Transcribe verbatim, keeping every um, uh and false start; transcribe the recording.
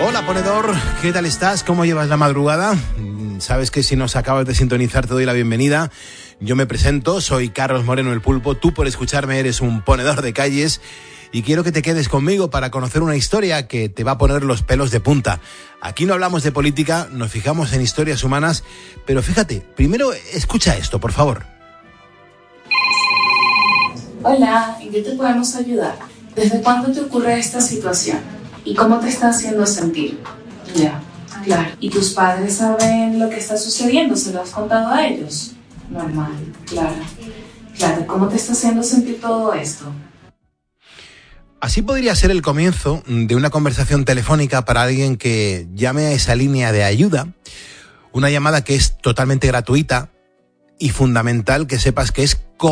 Hola, ponedor, ¿qué tal estás? ¿Cómo llevas la madrugada? Sabes que si nos acabas de sintonizar te doy la bienvenida. Yo me presento, soy Carlos Moreno el Pulpo. Tú, por escucharme, eres un ponedor de calles y quiero que te quedes conmigo para conocer una historia que te va a poner los pelos de punta. Aquí no hablamos de política, nos fijamos en historias humanas, pero fíjate, primero escucha esto, por favor. Hola, ¿en qué te podemos ayudar? ¿Desde cuándo te ocurre esta situación? ¿Y cómo te está haciendo sentir? Ya, claro. ¿Y tus padres saben lo que está sucediendo? ¿Se lo has contado a ellos? Normal, claro. Claro, ¿cómo te está haciendo sentir todo esto? Así podría ser el comienzo de una conversación telefónica para alguien que llame a esa línea de ayuda. Una llamada que es totalmente gratuita y fundamental que sepas que es